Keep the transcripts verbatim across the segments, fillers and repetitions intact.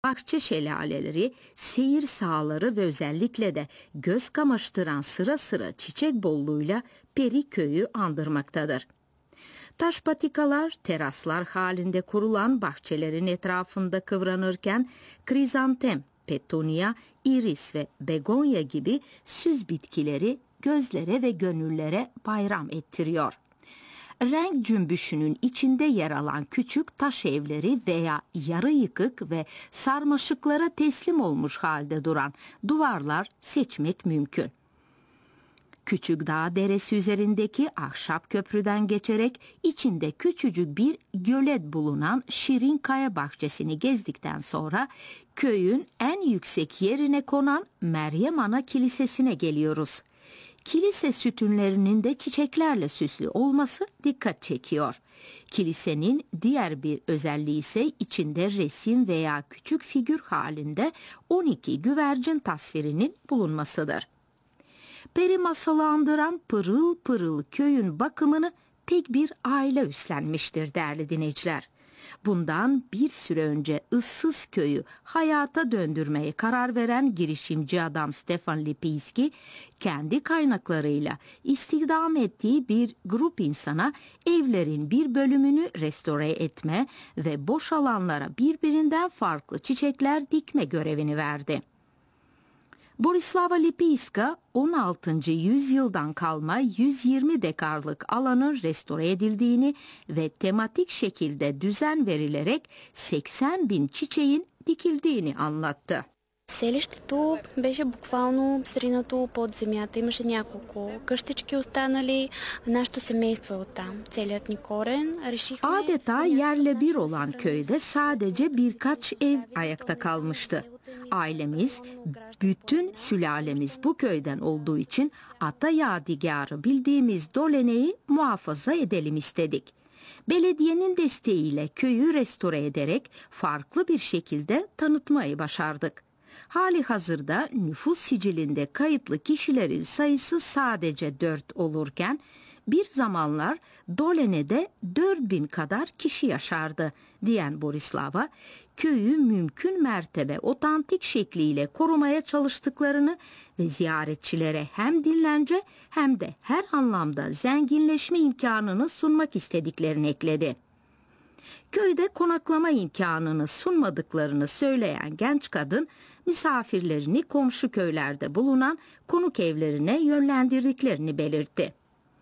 Bahçe şelaleleri, seyir sahaları ve özellikle de göz kamaştıran sıra sıra çiçek bolluğuyla Peri köyü andırmaktadır. Taş patikalar, teraslar halinde kurulan bahçelerin etrafında kıvranırken krizantem, petunia, iris ve begonya gibi süs bitkileri gözlere ve gönüllere bayram ettiriyor. Renk cümbüşünün içinde yer alan küçük taş evleri veya yarı yıkık ve sarmaşıklara teslim olmuş halde duran duvarlar seçmek mümkün. Küçük Dağ Deresi üzerindeki ahşap köprüden geçerek içinde küçücük bir gölet bulunan Şirin Kaya bahçesini gezdikten sonra köyün en yüksek yerine konan Meryem Ana Kilisesi'ne geliyoruz. Kilise sütunlarının da çiçeklerle süslü olması dikkat çekiyor. Kilisenin diğer bir özelliği ise içinde resim veya küçük figür halinde on iki güvercin tasvirinin bulunmasıdır. Peri masalı andıran pırıl pırıl köyün bakımını tek bir aile üstlenmiştir değerli dinleyiciler. Bundan bir süre önce ıssız köyü hayata döndürmeye karar veren girişimci adam Stefan Lipinski, kendi kaynaklarıyla istihdam ettiği bir grup insana evlerin bir bölümünü restore etme ve boş alanlara birbirinden farklı çiçekler dikme görevini verdi. Borislava Lipinska on altıncı yüzyıldan kalma yüz yirmi dekarlık alanın restore edildiğini ve tematik şekilde düzen verilerek seksen bin çiçeğin dikildiğini anlattı. Селището беше буквално сринато под земята. Имаше няколко къщички останали. Нашето семейство е оттам. Целият ни корен. Решихме... Adeta yerle bir olan köyde sadece birkaç ev ayakta kalmıştı. Ailemiz, bütün sülalemiz bu köyden olduğu için ata yadigarı bildiğimiz Dolene'yi muhafaza edelim istedik. Belediyenin desteğiyle köyü restore ederek farklı bir şekilde tanıtmayı başardık. Hali hazırda nüfus sicilinde kayıtlı kişilerin sayısı sadece dört olurken bir zamanlar Dolene'de dört bin kadar kişi yaşardı diyen Borislava, köyü mümkün mertebe otantik şekliyle korumaya çalıştıklarını ve ziyaretçilere hem dinlence hem de her anlamda zenginleşme imkanını sunmak istediklerini ekledi. Köyde konaklama imkanını sunmadıklarını söyleyen genç kadın, misafirlerini komşu köylerde bulunan konuk evlerine yönlendirdiklerini belirtti.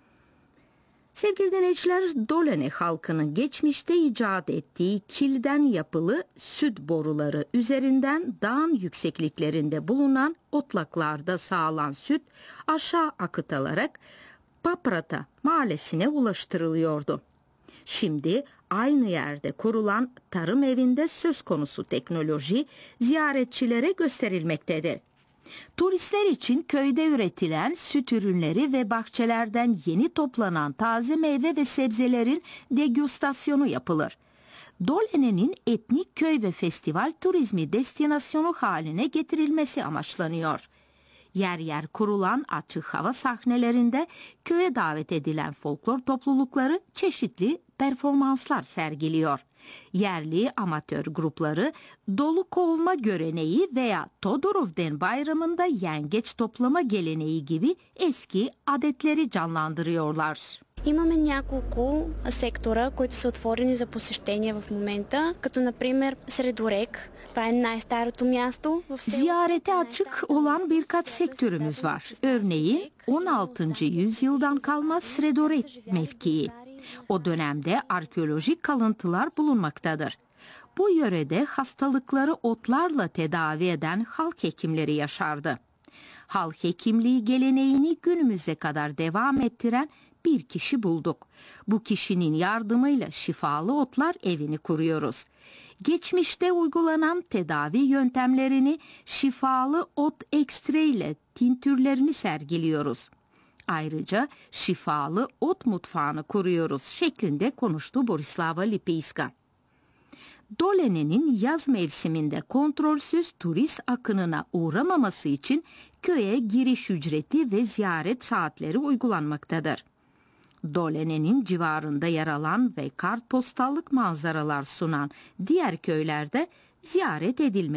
Sevgili dinleyiciler, Dolene halkının geçmişte icat ettiği kilden yapılı süt boruları üzerinden dağın yüksekliklerinde bulunan otlaklarda sağılan süt aşağı akıtılarak Paprata mahallesine ulaştırılıyordu. Şimdi aynı yerde kurulan tarım evinde söz konusu teknoloji ziyaretçilere gösterilmektedir. Turistler için köyde üretilen süt ürünleri ve bahçelerden yeni toplanan taze meyve ve sebzelerin degüstasyonu yapılır. Dolene'nin etnik köy ve festival turizmi destinasyonu haline getirilmesi amaçlanıyor. Yer yer kurulan açık hava sahnelerinde köye davet edilen folklor toplulukları çeşitli performanslar sergiliyor. Yerli amatör grupları dolu kovma göreneği veya Todorovden bayramında yengeç toplama geleneği gibi eski adetleri canlandırıyorlar. Имаме няколко сектора, които са отворени за посещение в момента, като например Средорек. Това е най-старото място в селото. Ziyarete açık olan birkaç sektörümüz var. Örneğin on altıncı yüzyıldan kalma Sredorek mevkii. O dönemde arkeolojik kalıntılar bulunmaktadır. Bu yörede hastalıkları otlarla tedavi eden halk hekimleri yaşardı. Halk hekimliği geleneğini günümüze kadar devam ettiren bir kişi bulduk. Bu kişinin yardımıyla şifalı otlar evini kuruyoruz. Geçmişte uygulanan tedavi yöntemlerini şifalı ot ekstreyle tintürlerini sergiliyoruz. Ayrıca şifalı ot mutfağını kuruyoruz şeklinde konuştu Borislava Lipinska. Dolene'nin yaz mevsiminde kontrolsüz turist akınına uğramaması için köye giriş ücreti ve ziyaret saatleri uygulanmaktadır. Dolene'nin civarında yer alan ve kartpostallık manzaralar sunan diğer köylerde ziyaret edilmektedir.